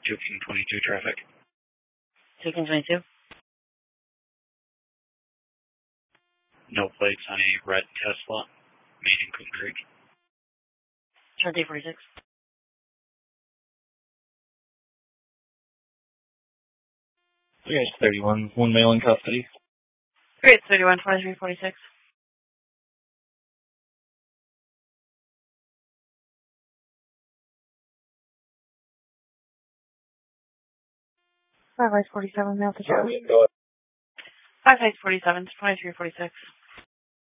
King 22 traffic. King 22? No plates on a red Tesla, made in Coon Creek. Charge 846. Okay, 31. One male in custody. Great, 31, 23, 46. Five eyes 47, male to charge. 5 eyes 47, 23, 46.